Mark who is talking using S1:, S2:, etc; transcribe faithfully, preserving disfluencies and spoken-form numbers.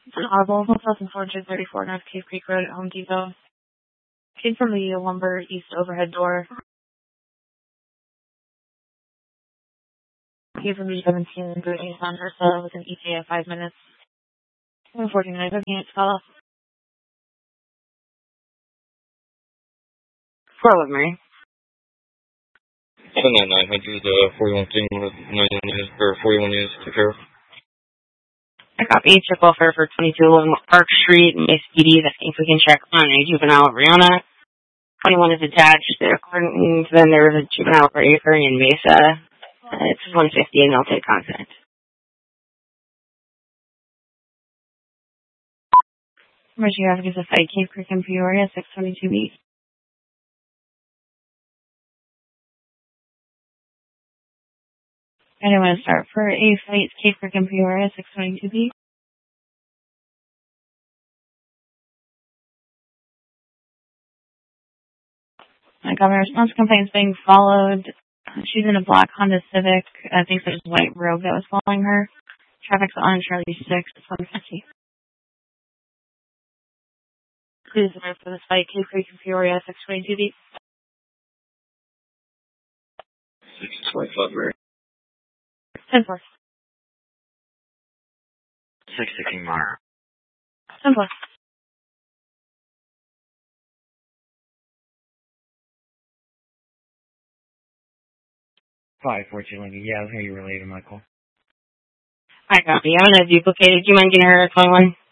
S1: It's an audible, one thousand four hundred thirty-four North Cave Creek Road at Home Depot. Came from the lumber east overhead door. Came from the seventeen Booting on Ursa with an E T A of five minutes. forty-nine minutes call off. Forward, Mary.
S2: seven nine nine hundred, uh, forty-one thing with nine units, or forty-one units to care.
S1: I copy check welfare for twenty-two Park Street, Miss Edie, that think we can check on a juvenile at Rihanna. twenty-one is attached. According to them, there was a juvenile party occurring in Mesa. Uh, it's one fifty and they'll take contact. Emergency traffic is a fight, Cave Creek in Peoria, six twenty-two B. And I want to start for a fight, Cave Creek in Peoria, six twenty-two B. I got my response complaints being followed. She's in a black Honda Civic. I think there's a white Rogue that was following her. Traffic's on Charlie six, it's one fifty. Please alert for this fight, Cave Creek in Peoria, six twenty-two B.
S2: six twenty-five, Mary.
S1: ten four.
S2: six sixteen, Mara.
S1: ten four.
S3: five fourteen, yeah, I was going to relay to Michael.
S1: I copy. I'm going to duplicate it. Do you mind getting her twenty-one?